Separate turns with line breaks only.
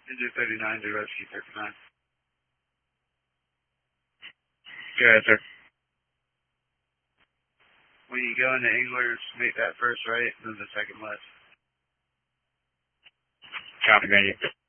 Engine 39 to rescue 39.
Go ahead, sir.
When you go into Anglers, make that first right, then the second left.
Copy, thank you.